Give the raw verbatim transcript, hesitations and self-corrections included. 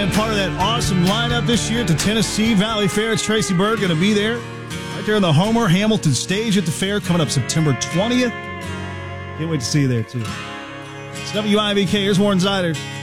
And part of that awesome lineup this year at the Tennessee Valley Fair. It's Tracy Bird going to be there right there in the Homer Hamilton stage at the fair coming up September twentieth. Can't wait to see you there, too. It's W I V K. Here's Warren Zyder.